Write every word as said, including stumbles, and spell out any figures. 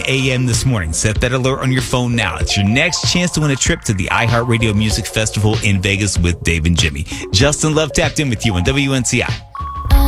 a.m. this morning. Set that alert on your phone now. It's your next chance to win a trip to the iHeartRadio Music Festival in Vegas with Dave and Jimmy. Justin Love tapped in with you on W N C I.